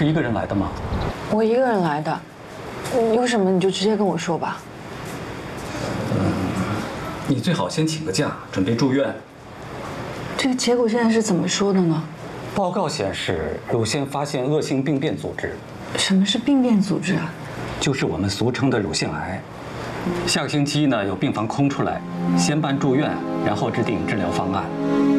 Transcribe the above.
是一个人来的吗？ 我一个人来的，有什么你就直接跟我说吧。 你最好先请个假，准备住院。 这个结果现在是怎么说的呢？ 报告显示，乳腺发现恶性病变组织。 什么是病变组织啊？ 就是我们俗称的乳腺癌。下个星期呢，有病房空出来，先办住院，然后制定治疗方案。